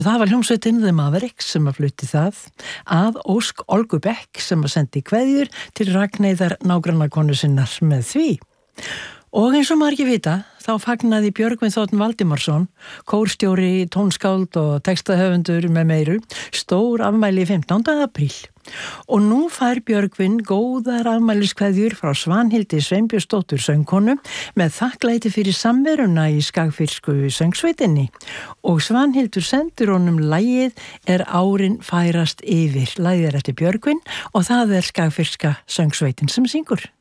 Það var hljómsveitin The Mavericks sem flutti það að ósk Olgu Beck sem sendi kveðjur til Ragnheiðar nágrannakonu sinnar með því. Og eins og margir vita, þá fagnaði Björgvin Þ. Valdimarsson, kórstjóri, tónskáld og textahöfundur með meiru, stór afmæli 15. apríl. Og nú fær Björgvin góðar afmæliskveðjur frá Svanhildi Sveinbjörnsdóttur söngkonu með þakklæti fyrir samveruna í skagfirsku söngsveitinni. Og Svanhildur sendur honum lagið Er árin færast yfir. Lagið eftir Björgvin og það skagfirska söngsveitin sem syngur.